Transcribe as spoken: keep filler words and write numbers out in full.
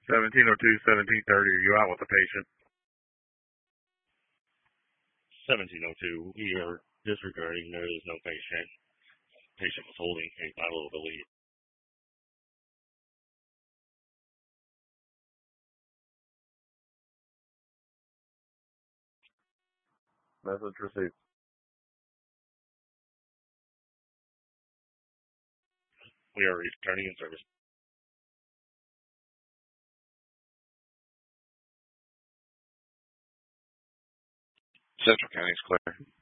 seventeen oh two, seventeen thirty, are you out with the patient? seventeen oh two, we are disregarding. There is no patient. Patient was holding a vital delete. Message received. We are returning in service. Central County is clear.